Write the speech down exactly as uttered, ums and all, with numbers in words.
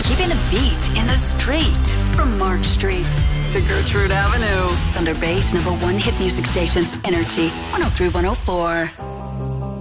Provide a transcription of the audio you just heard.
Keeping the beat in the street. From Mark Street to Gertrude Avenue. Thunder Bay's number one hit music station, Energy one oh three point one oh four.